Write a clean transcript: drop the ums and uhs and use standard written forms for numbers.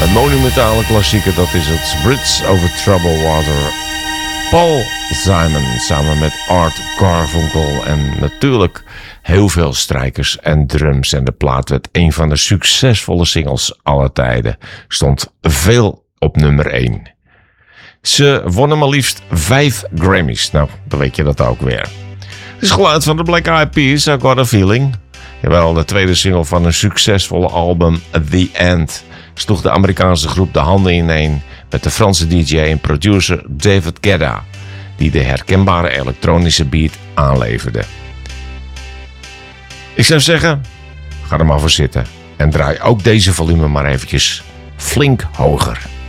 Een monumentale klassieker, dat is het Bridge over Troubled Water. Paul Simon samen met Art Garfunkel en natuurlijk heel veel strijkers en drums. En de plaat werd een van de succesvolle singles aller tijden. Stond veel op nummer 1. Ze wonnen maar liefst 5 Grammys. Nou, dan weet je dat ook weer. Het is geluid van de Black Eyed Peas, I Got a Feeling. Jawel, de tweede single van een succesvolle album The End sloeg de Amerikaanse groep de handen ineen met de Franse DJ en producer David Guetta, die de herkenbare elektronische beat aanleverde. Ik zou zeggen, ga er maar voor zitten en draai ook deze volume maar eventjes flink hoger.